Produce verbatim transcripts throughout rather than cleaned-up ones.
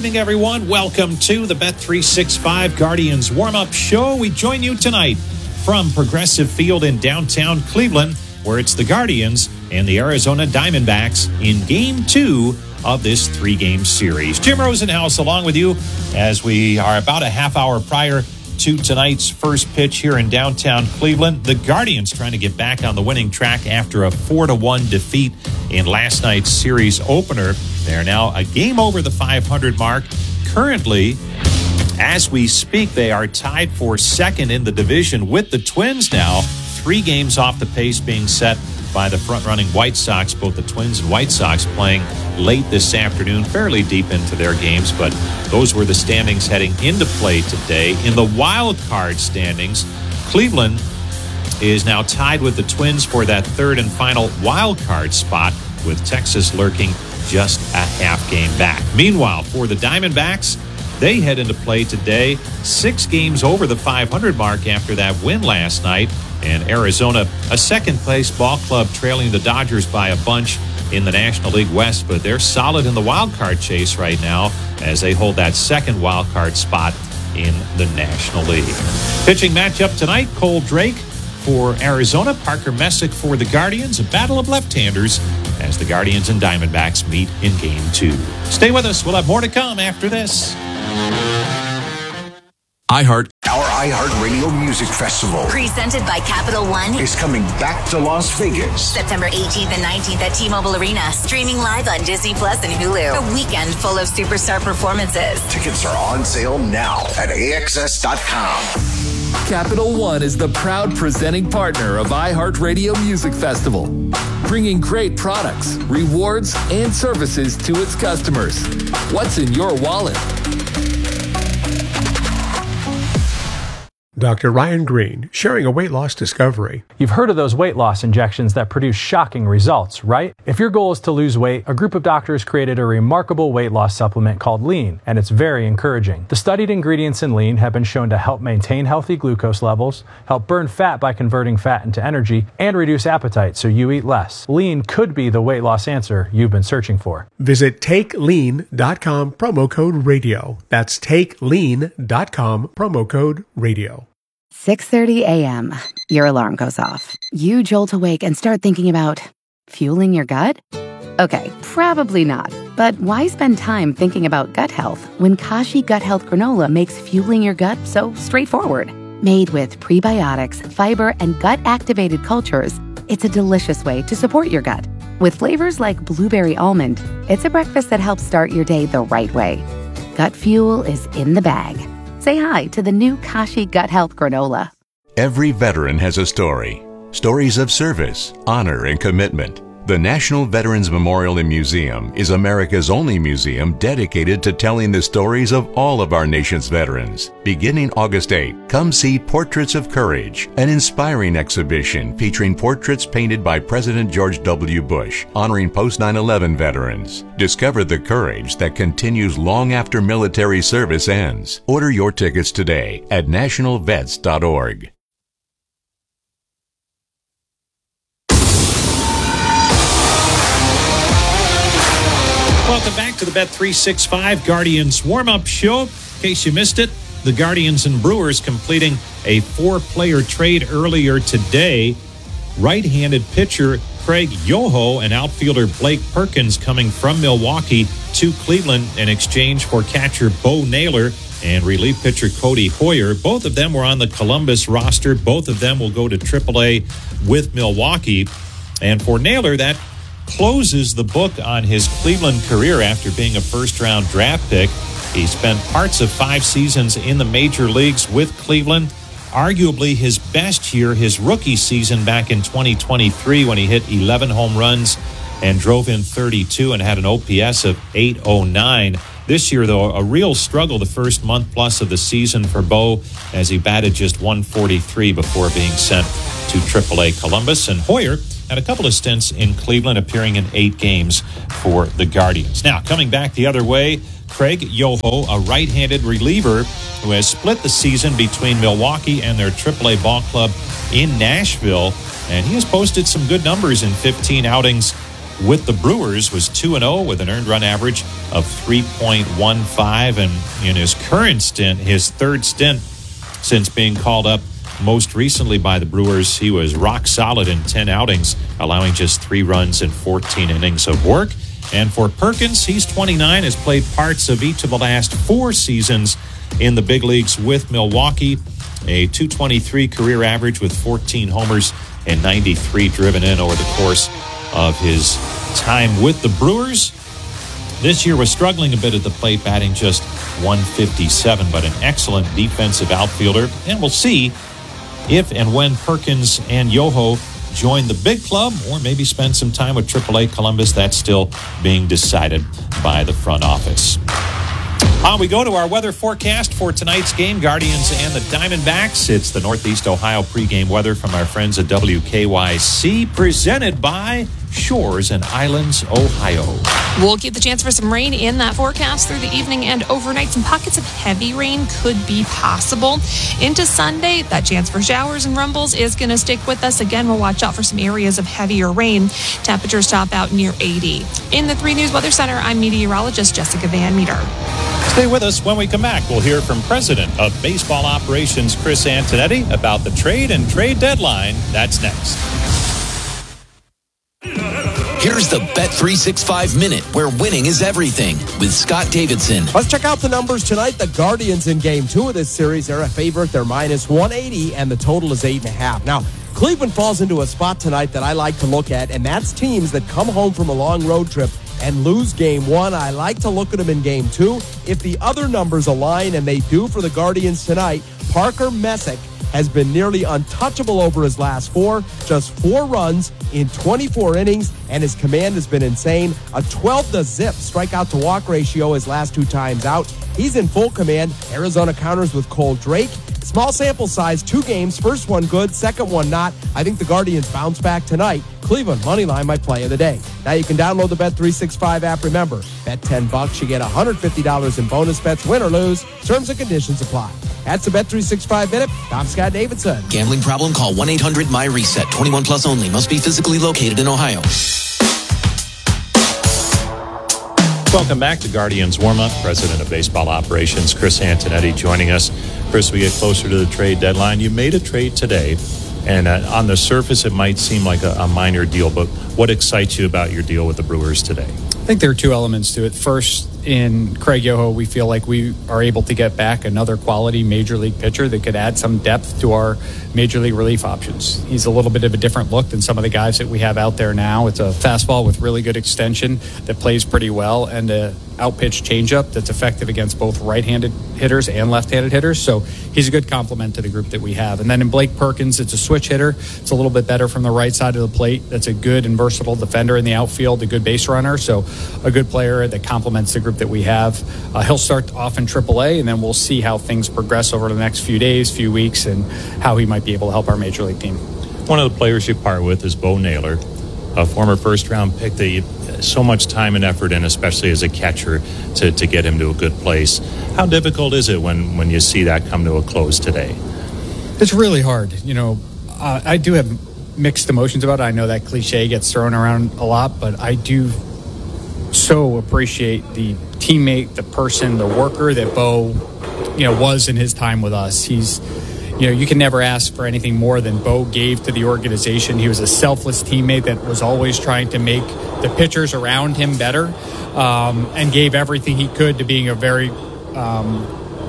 evening, everyone. Welcome to the Bet three sixty-five Guardians warm-up show. We join you tonight from Progressive Field in downtown Cleveland, where it's the Guardians and the Arizona Diamondbacks in Game two of this three-game series. Jim Rosenhaus along with you as we are about a half hour prior to tonight's first pitch here in downtown Cleveland. The Guardians trying to get back on the winning track after a four to one defeat in last night's series opener. They're now a game over the five hundred mark. Currently, as we speak, they are tied for second in the division with the Twins now, three games off the pace being set by the front-running White Sox. Both the Twins and White Sox playing late this afternoon, fairly deep into their games, but those were the standings heading into play today. In the wild card standings, Cleveland is now tied with the Twins for that third and final wild card spot, with Texas lurking just a half game back. Meanwhile, for the Diamondbacks, they head into play today, six games over the five hundred mark after that win last night. And Arizona, a second-place ball club, trailing the Dodgers by a bunch in the National League West, but they're solid in the wild card chase right now as they hold that second wild card spot in the National League. Pitching matchup tonight, Cole Drake for Arizona, Parker Messick for the Guardians, a battle of left-handers as the Guardians and Diamondbacks meet in Game two. Stay with us. We'll have more to come after this. iHeart. Our iHeartRadio Music Festival, presented by Capital One, is coming back to Las Vegas. September eighteenth and nineteenth at T-Mobile Arena. Streaming live on Disney Plus and Hulu. A weekend full of superstar performances. Tickets are on sale now at A X S dot com. Capital One is the proud presenting partner of iHeartRadio Music Festival, bringing great products, rewards, and services to its customers. What's in your wallet? Doctor Ryan Green, sharing a weight loss discovery. You've heard of those weight loss injections that produce shocking results, right? If your goal is to lose weight, a group of doctors created a remarkable weight loss supplement called Lean, and it's very encouraging. The studied ingredients in Lean have been shown to help maintain healthy glucose levels, help burn fat by converting fat into energy, and reduce appetite so you eat less. Lean could be the weight loss answer you've been searching for. Visit take lean dot com, promo code radio. That's take lean dot com, promo code radio. six thirty a.m. Your alarm goes off. You jolt awake and start thinking about fueling your gut? Okay, probably not. But why spend time thinking about gut health when Kashi Gut Health Granola makes fueling your gut so straightforward? Made with prebiotics, fiber, and gut-activated cultures, it's a delicious way to support your gut. With flavors like blueberry almond, it's a breakfast that helps start your day the right way. Gut fuel is in the bag. Say hi to the new Kashi Gut Health Granola. Every veteran has a story. Stories of service, honor, and commitment. The National Veterans Memorial and Museum is America's only museum dedicated to telling the stories of all of our nation's veterans. Beginning August eighth, come see Portraits of Courage, an inspiring exhibition featuring portraits painted by President George W. Bush, honoring post nine eleven veterans. Discover the courage that continues long after military service ends. Order your tickets today at national vets dot org. Welcome back to the Bet three sixty-five Guardians warm-up show. In case you missed it, the Guardians and Brewers completing a four-player trade earlier today. Right-handed pitcher Craig Yoho and outfielder Blake Perkins coming from Milwaukee to Cleveland in exchange for catcher Bo Naylor and relief pitcher Cody Hoyer. Both of them were on the Columbus roster. Both of them will go to triple A with Milwaukee. And for Naylor, that closes the book on his Cleveland career after being a first-round draft pick. He spent parts of five seasons in the major leagues with Cleveland. Arguably his best year, his rookie season back in twenty twenty-three when he hit eleven home runs and drove in thirty-two and had an O P S of eight oh nine. This year, though, a real struggle the first month plus of the season for Bo as he batted just one forty-three before being sent to triple A Columbus. And Hoyer had a couple of stints in Cleveland, appearing in eight games for the Guardians. Now, coming back the other way, Craig Yoho, a right-handed reliever who has split the season between Milwaukee and their triple A ball club in Nashville. And he has posted some good numbers in fifteen outings with the Brewers was two and oh with an earned run average of three point one five. And in his current stint, his third stint since being called up most recently by the Brewers, he was rock solid in ten outings, allowing just three runs in fourteen innings of work. And for Perkins, he's twenty-nine, has played parts of each of the last four seasons in the big leagues with Milwaukee. A two twenty-three career average with fourteen homers and ninety-three driven in over the course of his time with the Brewers. This year was struggling a bit at the plate, batting just one fifty-seven, but an excellent defensive outfielder. And we'll see if and when Perkins and Yoho join the big club or maybe spend some time with triple A Columbus. That's still being decided by the front office. On we go to our weather forecast for tonight's game, Guardians and the Diamondbacks. It's the Northeast Ohio pregame weather from our friends at W K Y C, presented by Shores and Islands, Ohio. We'll keep the chance for some rain in that forecast through the evening and overnight. Some pockets of heavy rain could be possible. Into Sunday, that chance for showers and rumbles is going to stick with us. Again, we'll watch out for some areas of heavier rain. Temperatures top out near eighty. In the three News Weather Center, I'm meteorologist Jessica Van Meter. Stay with us. When we come back, we'll hear from President of Baseball Operations Chris Antonetti about the trade and trade deadline. That's next. Here's the Bet three sixty-five Minute, where winning is everything, with Scott Davidson. Let's check out the numbers tonight. The Guardians in game two of this series, they're a favorite. They're minus one eighty, and the total is eight and a half. Now, Cleveland falls into a spot tonight that I like to look at, and that's teams that come home from a long road trip and lose game one. I like to look at them in game two. If the other numbers align, and they do for the Guardians tonight, Parker Messick has been nearly untouchable over his last four, just four runs in twenty-four innings, and his command has been insane. A twelve to zip strikeout to walk ratio his last two times out. He's in full command. Arizona counters with Cole Drake. Small sample size, two games. First one good, second one not. I think the Guardians bounce back tonight. Cleveland moneyline, my play of the day. Now you can download the Bet three sixty-five app. Remember, bet ten bucks, you get one hundred fifty dollars in bonus bets, win or lose. Terms and conditions apply. That's the Bet three sixty-five Minute. I'm Scott Davidson. Gambling problem? Call one eight hundred M Y reset. twenty-one plus only. Must be physically located in Ohio. Welcome back to Guardians Warm-Up. President of Baseball Operations Chris Antonetti joining us. Chris, we get closer to the trade deadline. You made a trade today, and uh, on the surface it might seem like a, a minor deal, but what excites you about your deal with the Brewers today? I think there are two elements to it. First, in Craig Yoho, we feel like we are able to get back another quality major league pitcher that could add some depth to our major league relief options. He's a little bit of a different look than some of the guys that we have out there now. It's a fastball with really good extension that plays pretty well, and a out-pitch changeup that's effective against both right-handed hitters and left-handed hitters. So he's a good complement to the group that we have. And then in Blake Perkins, it's a switch hitter. It's a little bit better from the right side of the plate. That's a good and versatile defender in the outfield, a good base runner. So a good player that complements the group that we have. Uh, he'll start off in triple A, and then we'll see how things progress over the next few days, few weeks, and how he might be able to help our major league team. One of the players you part with is Bo Naylor, a former first-round pick that you so much time and effort in, especially as a catcher, to, to get him to a good place. How difficult is it when, when you see that come to a close today? It's really hard. You know, uh, I do have mixed emotions about it. I know that cliche gets thrown around a lot, but I do so appreciate the teammate, the person, the worker that Bo, you know, was in his time with us. He's, you know, you can never ask for anything more than Bo gave to the organization. He was a selfless teammate that was always trying to make the pitchers around him better, um, and gave everything he could to being a very um,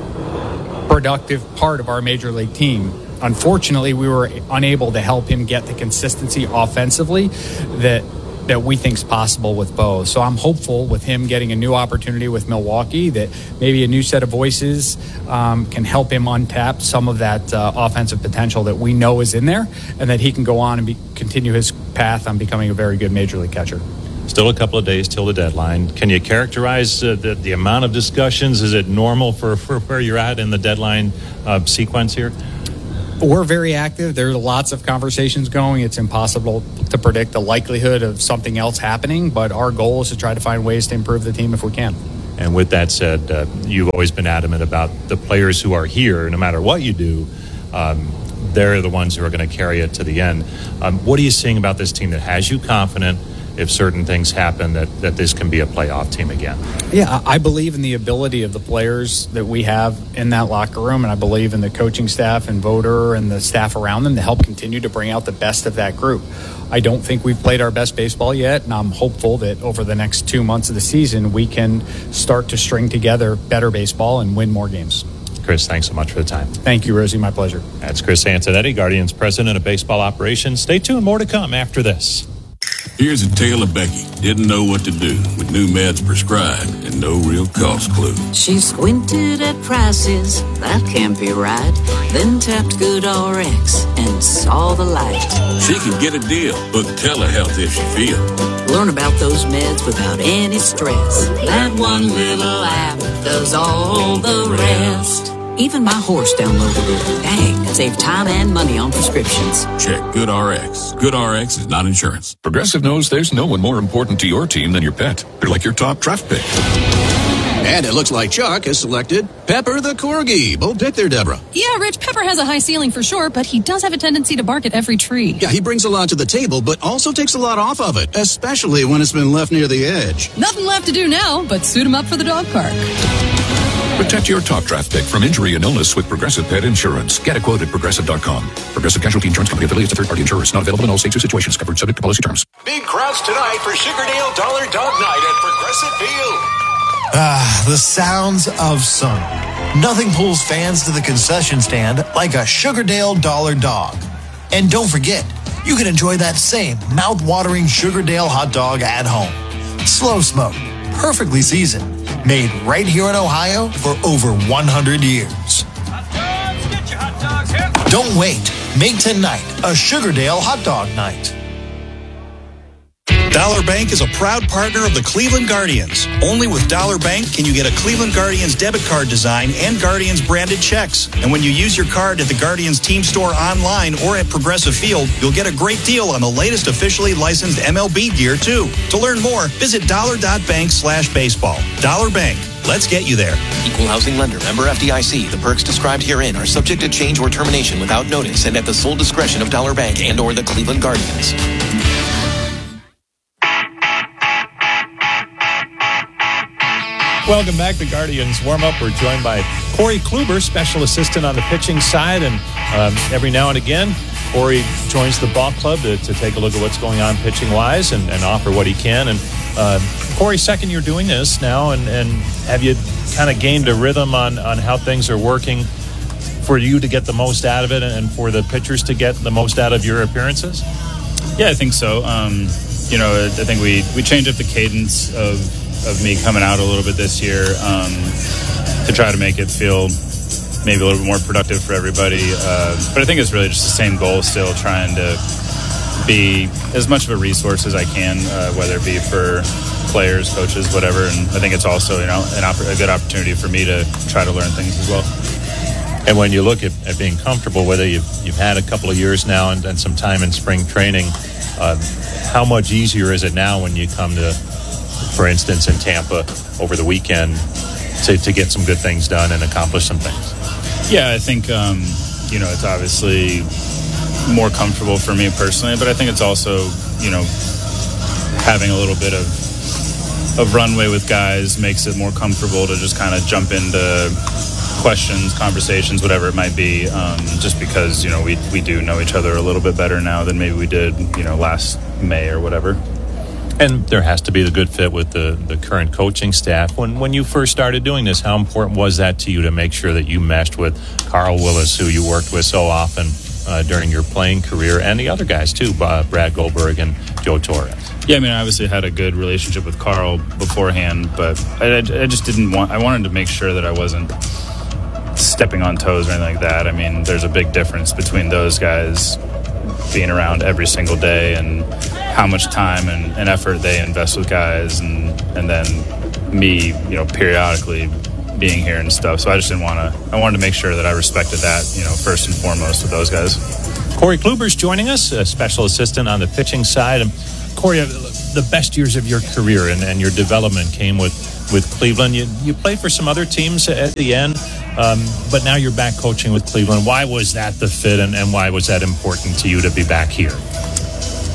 productive part of our major league team. Unfortunately, we were unable to help him get the consistency offensively that that we think is possible with Bo. So I'm hopeful with him getting a new opportunity with Milwaukee that maybe a new set of voices um, can help him untap some of that uh, offensive potential that we know is in there, and that he can go on and be, continue his path on becoming a very good major league catcher. Still a couple of days till the deadline. Can you characterize uh, the, the amount of discussions? Is it normal for, for where you're at in the deadline uh, sequence here? We're very active. There are lots of conversations going. It's impossible to predict the likelihood of something else happening, but our goal is to try to find ways to improve the team if we can. And with that said, uh, you've always been adamant about the players who are here, no matter what you do, um, they're the ones who are going to carry it to the end. Um, what are you seeing about this team that has you confident if certain things happen, that, that this can be a playoff team again. Yeah, I believe in the ability of the players that we have in that locker room, and I believe in the coaching staff and Voter and the staff around them to help continue to bring out the best of that group. I don't think we've played our best baseball yet, and I'm hopeful that over the next two months of the season, we can start to string together better baseball and win more games. Chris, thanks so much for the time. Thank you, Rosie. My pleasure. That's Chris Antonetti, Guardians president of baseball operations. Stay tuned. More to come after this. Here's a tale of Becky. Didn't know what to do with new meds prescribed and no real cost clue. She squinted at prices, that can't be right. Then tapped GoodRx and saw the light. She can get a deal, book telehealth if she feels. Learn about those meds without any stress. That one little app does all the rest. Even my horse downloaded it. Dang, save time and money on prescriptions. Check GoodRx. GoodRx is not insurance. Progressive knows there's no one more important to your team than your pet. They're like your top draft pick. And it looks like Chuck has selected Pepper the Corgi. Bold pick there, Deborah. Yeah, Rich, Pepper has a high ceiling for sure, but he does have a tendency to bark at every tree. Yeah, he brings a lot to the table, but also takes a lot off of it, especially when it's been left near the edge. Nothing left to do now, but suit him up for the dog park. Protect your top draft pick from injury and illness with Progressive Pet Insurance. Get a quote at Progressive dot com. Progressive Casualty Insurance Company affiliates of third-party insurers. Not available in all states or situations. Covered subject to policy terms. Big crowds tonight for Sugardale Dollar Dog Night at Progressive Field. Ah, the sounds of summer. Nothing pulls fans to the concession stand like a Sugardale Dollar Dog. And don't forget, you can enjoy that same mouth-watering Sugardale hot dog at home. Slow smoked, perfectly seasoned, made right here in Ohio for over one hundred years. Don't wait. Make tonight a Sugardale hot dog night. Dollar Bank is a proud partner of the Cleveland Guardians. Only with Dollar Bank can you get a Cleveland Guardians debit card design and Guardians branded checks. And when you use your card at the Guardians team store online or at Progressive Field, you'll get a great deal on the latest officially licensed M L B gear, too. To learn more, visit dollar.bank slash baseball. Dollar Bank. Let's get you there. Equal housing lender, member F D I C. The perks described herein are subject to change or termination without notice and at the sole discretion of Dollar Bank and or the Cleveland Guardians. Welcome back to Guardians Warm-Up. We're joined by Corey Kluber, special assistant on the pitching side. And um, every now and again, Corey joins the ball club to, to take a look at what's going on pitching-wise and, and offer what he can. And uh, Corey, second year doing this now, and, and have you kind of gained a rhythm on, on how things are working for you to get the most out of it and for the pitchers to get the most out of your appearances? Yeah, I think so. Um, you know, I think we, we changed up the cadence of of me coming out a little bit this year um, to try to make it feel maybe a little bit more productive for everybody. Uh, but I think it's really just the same goal still, trying to be as much of a resource as I can, uh, whether it be for players, coaches, whatever. And I think it's also, you know, an opp- a good opportunity for me to try to learn things as well. And when you look at, at being comfortable with it, you've, you've had a couple of years now and, and some time in spring training. Uh, how much easier is it now when you come to, for instance, in Tampa over the weekend to, to get some good things done and accomplish some things? Yeah, I think, um, you know, it's obviously more comfortable for me personally, but I think it's also, you know, having a little bit of of runway with guys makes it more comfortable to just kind of jump into questions, conversations, whatever it might be, um, just because, you know, we, we do know each other a little bit better now than maybe we did, you know, last May or whatever. And there has to be the good fit with the, the current coaching staff. When when you first started doing this, how important was that to you to make sure that you meshed with Carl Willis, who you worked with so often uh, during your playing career, and the other guys too, uh, Brad Goldberg and Joe Torres? Yeah, I mean, I obviously had a good relationship with Carl beforehand, but I, I just didn't want, I wanted to make sure that I wasn't stepping on toes or anything like that. I mean, there's a big difference between those guys being around every single day and how much time and, and effort they invest with guys, and and then me, you know, periodically being here and stuff. So I just didn't want to, I wanted to make sure that I respected that, you know, first and foremost with those guys. Corey Kluber's joining us, a special assistant on the pitching side. And Corey, the best years of your career and, and your development came with, with Cleveland. You, you played for some other teams at the end, um, but now you're back coaching with Cleveland. Why was that the fit, and, and why was that important to you to be back here? I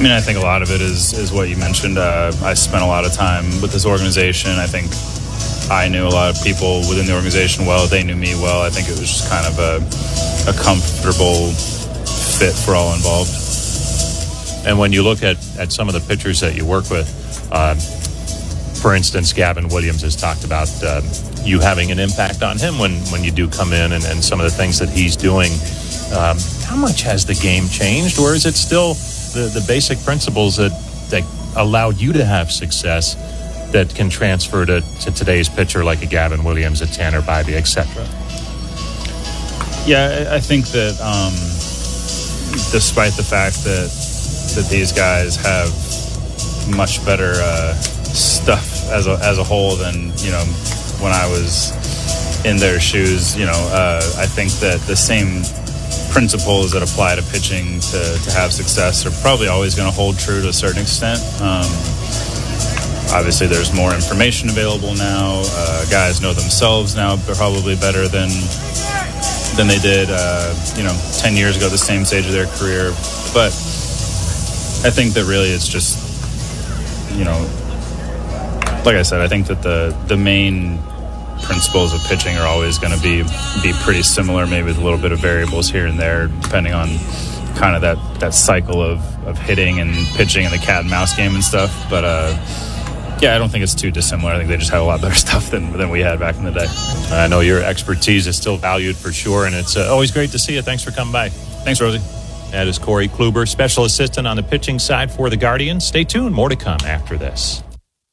I mean, I think a lot of it is is what you mentioned. Uh, I spent a lot of time with this organization. I think I knew a lot of people within the organization well. They knew me well. I think it was just kind of a, a comfortable fit for all involved. And when you look at, at some of the pitchers that you work with, uh, for instance, Gavin Williams has talked about uh, you having an impact on him when, when you do come in and, and some of the things that he's doing. Um, how much has the game changed, or is it still the, the basic principles that, that allowed you to have success that can transfer to, to today's pitcher like a Gavin Williams, a Tanner Bybee, et cetera? Yeah, I think that um, despite the fact that that these guys have much better uh, stuff as a, as a whole than, you know, when I was in their shoes, you know, uh, I think that the same principles that apply to pitching to, to have success are probably always going to hold true to a certain extent. Um, obviously, there's more information available now. Uh, guys know themselves now probably better than than they did, uh, you know, ten years ago, the same stage of their career. But I think that really it's just, you know, like I said, I think that the the main principles of pitching are always going to be be pretty similar, maybe with a little bit of variables here and there, depending on kind of that, that cycle of, of hitting and pitching and the cat and mouse game and stuff. But, uh, yeah, I don't think it's too dissimilar. I think they just have a lot better stuff than, than we had back in the day. I know your expertise is still valued for sure, and it's uh, always great to see you. Thanks for coming by. Thanks, Rosie. That is Corey Kluber, special assistant on the pitching side for the Guardians. Stay tuned. More to come after this.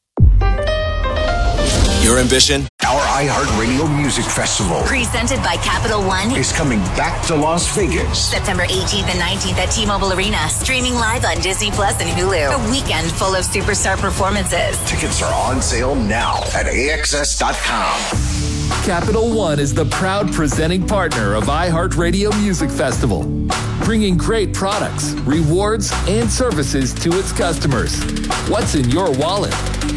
Your ambition? Our iHeartRadio Music Festival, Presented by Capital One, is coming back to Las Vegas. September eighteenth and nineteenth at T-Mobile Arena. Streaming live on Disney Plus and Hulu. A weekend full of superstar performances. Tickets are on sale now at A X S dot com. Capital One is the proud presenting partner of iHeartRadio Music Festival, bringing great products, rewards, and services to its customers. What's in your wallet?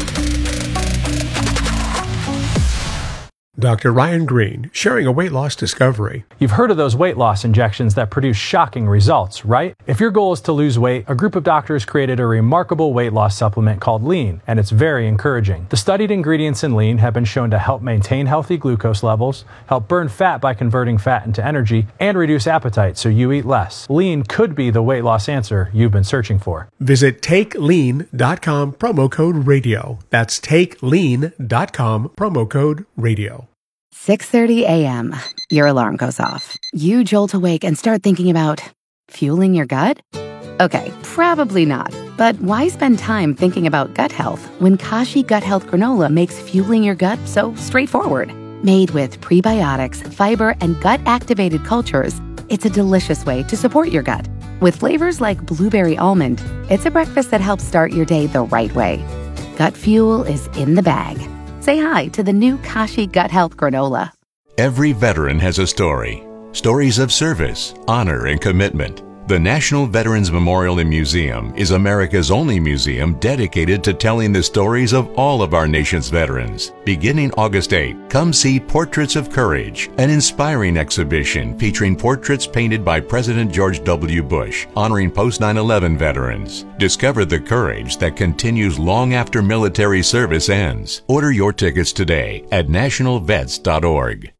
Doctor Ryan Green, sharing a weight loss discovery. You've heard of those weight loss injections that produce shocking results, right? If your goal is to lose weight, a group of doctors created a remarkable weight loss supplement called Lean, and it's very encouraging. The studied ingredients in Lean have been shown to help maintain healthy glucose levels, help burn fat by converting fat into energy, and reduce appetite so you eat less. Lean could be the weight loss answer you've been searching for. Visit take lean dot com, promo code radio. That's take lean dot com, promo code radio. six thirty a.m. Your alarm goes off. You jolt awake and start thinking about fueling your gut? Okay, probably not. But why spend time thinking about gut health when Kashi Gut Health Granola makes fueling your gut so straightforward? Made with prebiotics, fiber, and gut-activated cultures, it's a delicious way to support your gut. With flavors like blueberry almond, it's a breakfast that helps start your day the right way. Gut fuel is in the bag. Say hi to the new Kashi Gut Health Granola. Every veteran has a story. Stories of service, honor, and commitment. The National Veterans Memorial and Museum is America's only museum dedicated to telling the stories of all of our nation's veterans. Beginning August eighth, come see Portraits of Courage, an inspiring exhibition featuring portraits painted by President George W. Bush, honoring post nine eleven veterans. Discover the courage that continues long after military service ends. Order your tickets today at national vets dot org.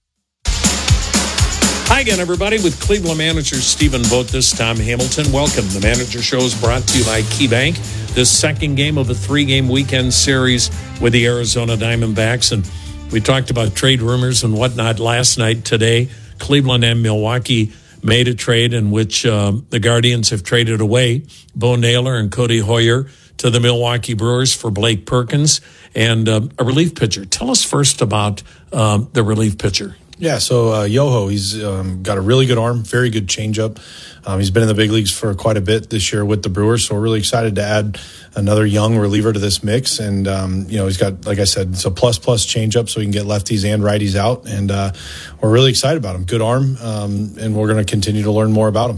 Hi again, everybody, with Cleveland manager Stephen Vogt. This Tom Hamilton. Welcome. The Manager Show is brought to you by KeyBank. This second game of a three-game weekend series with the Arizona Diamondbacks. And we talked about trade rumors and whatnot last night. Today, Cleveland and Milwaukee made a trade in which uh, the Guardians have traded away Bo Naylor and Cody Hoyer to the Milwaukee Brewers for Blake Perkins and uh, a relief pitcher. Tell us first about uh, the relief pitcher. Yeah, so uh, Yoho, he's um, got a really good arm, very good changeup. Um, he's been in the big leagues for quite a bit this year with the Brewers, so we're really excited to add another young reliever to this mix. And, um, you know, he's got, like I said, it's a plus-plus changeup, so he can get lefties and righties out. And uh, we're really excited about him. Good arm, um, and we're going to continue to learn more about him.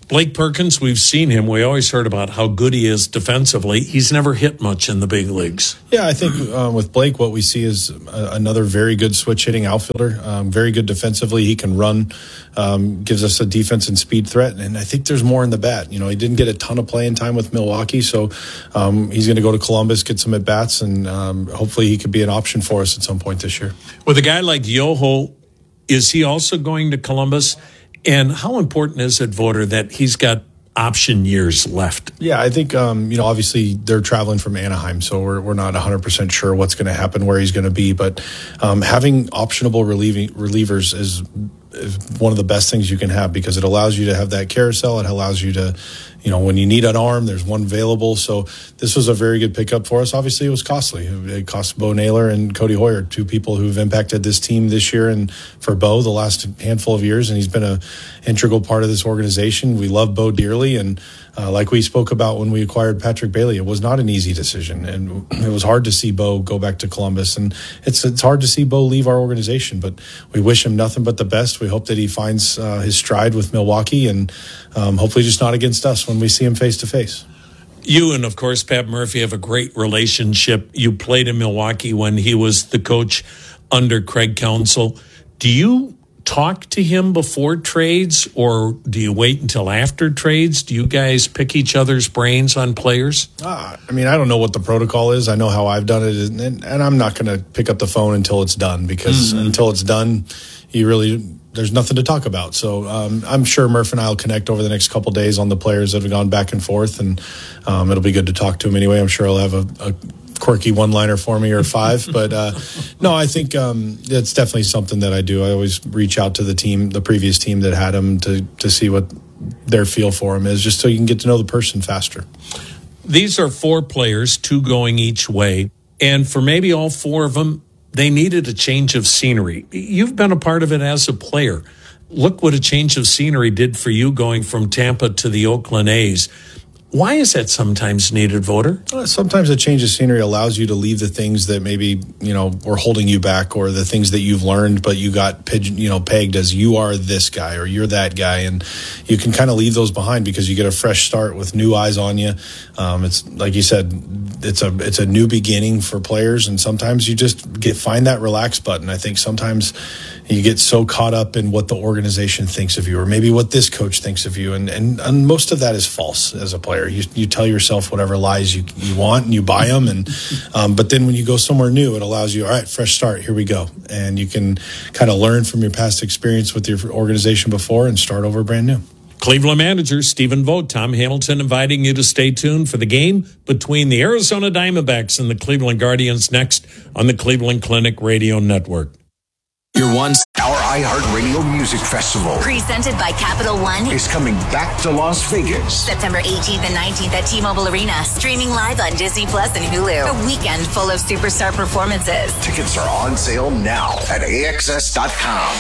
Blake Perkins, we've seen him. We always heard about how good he is defensively. He's never hit much in the big leagues. Yeah, I think um, with Blake, what we see is a, another very good switch-hitting outfielder, um, very good defensively. He can run, um, gives us a defense and speed threat, and I think there's more in the bat. You know, he didn't get a ton of playing time with Milwaukee, so um, he's going to go to Columbus, get some at-bats, and um, hopefully he could be an option for us at some point this year. With a guy like Yoho, is he also going to Columbus? And how important is it, Voter, that he's got option years left? Yeah, I think, um, you know, obviously they're traveling from Anaheim, so we're we're not one hundred percent sure what's going to happen, where he's going to be. But um, having optionable relieving, relievers is, is one of the best things you can have, because it allows you to have that carousel. It allows you to, you know, when you need an arm, there's one available. So this was a very good pickup for us. Obviously, it was costly. It cost Bo Naylor and Cody Hoyer, two people who've impacted this team this year, and for Bo the last handful of years, and he's been an integral part of this organization. We love Bo dearly, and uh, like we spoke about when we acquired Patrick Bailey, it was not an easy decision, and it was hard to see Bo go back to Columbus, and it's it's hard to see Bo leave our organization, but we wish him nothing but the best. We hope that he finds uh, his stride with Milwaukee, and um, hopefully just not against us when we see him face to face. You and, of course, Pat Murphy have a great relationship. You played in Milwaukee when he was the coach under Craig Counsell. Do you talk to him before trades, or do you wait until after trades? Do you guys pick each other's brains on players? Uh, I mean, I don't know what the protocol is. I know how I've done it, and, and I'm not going to pick up the phone until it's done, because mm-hmm. until it's done, you really... there's nothing to talk about. So um, I'm sure Murph and I will connect over the next couple of days on the players that have gone back and forth, and um, it'll be good to talk to him anyway. I'm sure he'll have a, a quirky one-liner for me or five. But uh, no, I think um, it's definitely something that I do. I always reach out to the team, the previous team that had him, to, to see what their feel for him is, just so you can get to know the person faster. These are four players, two going each way, and for maybe all four of them, they needed a change of scenery. You've been a part of it as a player. Look what a change of scenery did for you going from Tampa to the Oakland A's. Why is that sometimes needed, Voter? Well, sometimes a change of scenery allows you to leave the things that maybe, you know, were holding you back, or the things that you've learned, but you got pigeon, you know, pegged as you are this guy or you're that guy. And you can kind of leave those behind because you get a fresh start with new eyes on you. Um, it's like you said, it's a, it's a new beginning for players. And sometimes you just get, find that relax button. I think sometimes you get so caught up in what the organization thinks of you, or maybe what this coach thinks of you. And, and, and most of that is false as a player. You, you tell yourself whatever lies you, you want, and you buy them. And um, but then when you go somewhere new, it allows you, all right, fresh start, here we go. And you can kind of learn from your past experience with your organization before and start over brand new. Cleveland manager Stephen Vogt, Tom Hamilton inviting you to stay tuned for the game between the Arizona Diamondbacks and the Cleveland Guardians next on the Cleveland Clinic Radio Network. Your one Our iHeartRadio Music Festival, presented by Capital One, is coming back to Las Vegas. September eighteenth and nineteenth at T-Mobile Arena, streaming live on Disney Plus and Hulu. A weekend full of superstar performances. Tickets are on sale now at A X S dot com.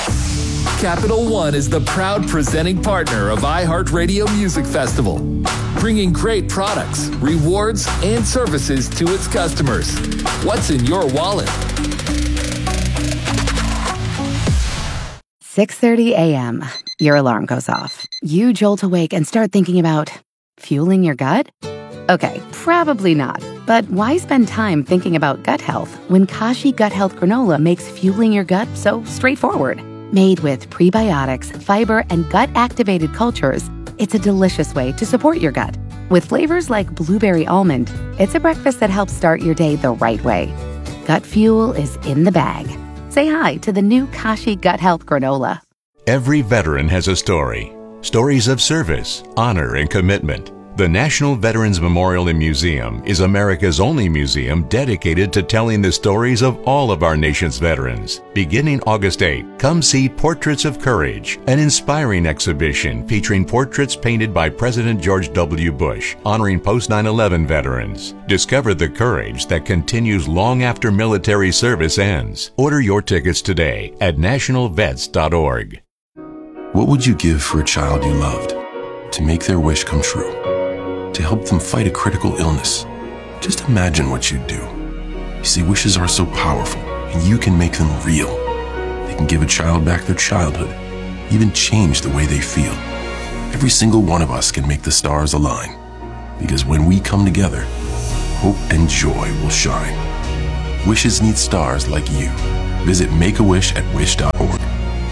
Capital One is the proud presenting partner of iHeartRadio Music Festival, bringing great products, rewards, and services to its customers. What's in your wallet? six thirty a.m. Your alarm goes off. You jolt awake and start thinking about fueling your gut? Okay, probably not. But why spend time thinking about gut health when Kashi Gut Health Granola makes fueling your gut so straightforward? Made with prebiotics, fiber, and gut-activated cultures, it's a delicious way to support your gut. With flavors like blueberry almond, it's a breakfast that helps start your day the right way. Gut fuel is in the bag. Say hi to the new Kashi Gut Health Granola. Every veteran has a story. Stories of service, honor, and commitment. The National Veterans Memorial and Museum is America's only museum dedicated to telling the stories of all of our nation's veterans. Beginning August eighth, come see Portraits of Courage, an inspiring exhibition featuring portraits painted by President George W. Bush, honoring post nine eleven veterans. Discover the courage that continues long after military service ends. Order your tickets today at national vets dot org. What would you give for a child you loved? To make their wish come true? To help them fight a critical illness? Just imagine what you'd do. You see, wishes are so powerful, and you can make them real. They can give a child back their childhood, even change the way they feel. Every single one of us can make the stars align. Because when we come together, hope and joy will shine. Wishes need stars like you. Visit Make-A-Wish at wish dot org.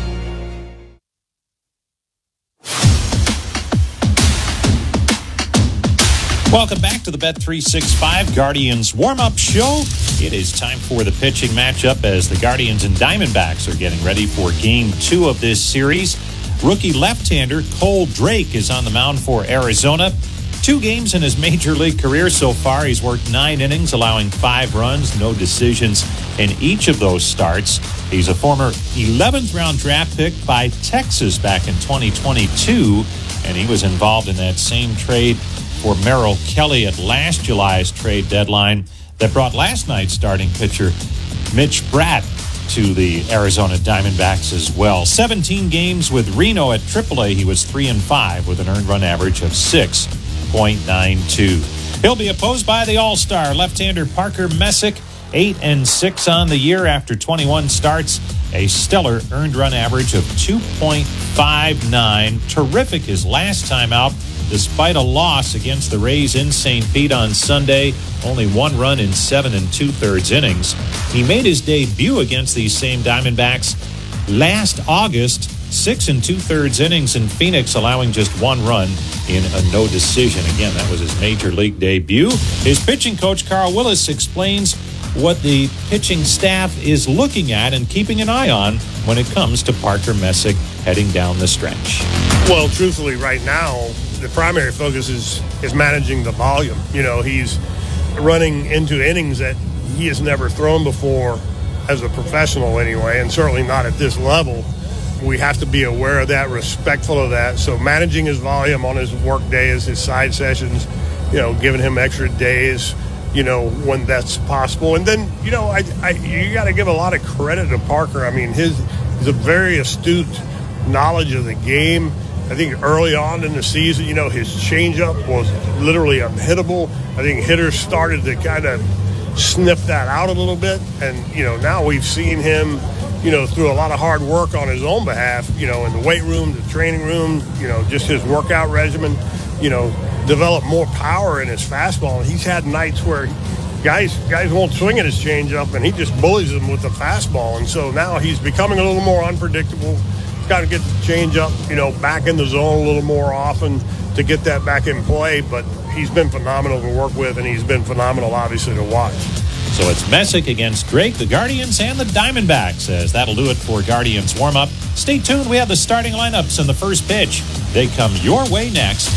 Welcome back to the Bet three sixty-five Guardians warm-up show. It is time for the pitching matchup as the Guardians and Diamondbacks are getting ready for game two of this series. Rookie left-hander Cole Drake is on the mound for Arizona. Two games in his major league career so far. He's worked nine innings, allowing five runs, no decisions in each of those starts. He's a former eleventh round draft pick by Texas back in twenty twenty-two, and he was involved in that same trade for Merrill Kelly at last July's trade deadline that brought last night's starting pitcher Mitch Bratt to the Arizona Diamondbacks as well. seventeen games with Reno at triple A. He was three and five with an earned run average of six point nine two. He'll be opposed by the All-Star left-hander Parker Messick, eight and six on the year after twenty-one starts. A stellar earned run average of two point five nine. Terrific his last time out, despite a loss against the Rays in Saint Pete on Sunday. Only one run in seven and two-thirds innings. He made his debut against these same Diamondbacks last August. Six and two-thirds innings in Phoenix, allowing just one run in a no decision. Again, that was his major league debut. His pitching coach, Carl Willis, explains what the pitching staff is looking at and keeping an eye on when it comes to Parker Messick heading down the stretch. Well, truthfully, right now, the primary focus is, is managing the volume. You know, he's running into innings that he has never thrown before as a professional anyway, and certainly not at this level. We have to be aware of that, respectful of that. So managing his volume on his work days, his side sessions, you know, giving him extra days, you know, when that's possible. And then, you know, I, I you got to give a lot of credit to Parker. I mean, his he's a very astute knowledge of the game. I think early on in the season, you know, his changeup was literally unhittable. I think hitters started to kind of sniff that out a little bit. And, you know, now we've seen him, you know, through a lot of hard work on his own behalf, you know, in the weight room, the training room, you know, just his workout regimen, you know, develop more power in his fastball. And he's had nights where guys guys won't swing at his changeup, and he just bullies them with the fastball. And so now he's becoming a little more unpredictable. Got to get the changeup, you know, back in the zone a little more often to get that back in play. But he's been phenomenal to work with, and he's been phenomenal, obviously, to watch. So it's Messick against Drake, the Guardians, and the Diamondbacks, as that'll do it for Guardians warm-up. Stay tuned. We have the starting lineups and the first pitch. They come your way next.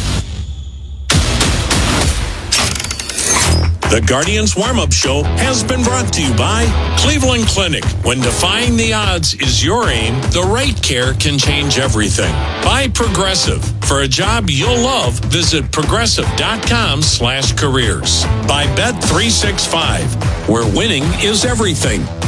The Guardians Warm-Up Show has been brought to you by Cleveland Clinic. When defying the odds is your aim, the right care can change everything. By Progressive. For a job you'll love, visit progressive.com slash careers. By Bet three sixty-five, where winning is everything.